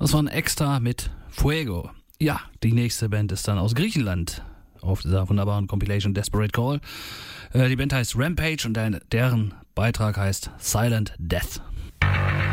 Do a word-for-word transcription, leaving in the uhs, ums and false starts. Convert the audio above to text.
Das war ein Extra mit Fuego. Ja, die nächste Band ist dann aus Griechenland auf dieser wunderbaren Compilation Desperate Call. Äh, die Band heißt Rampage und deren Beitrag heißt Silent Death.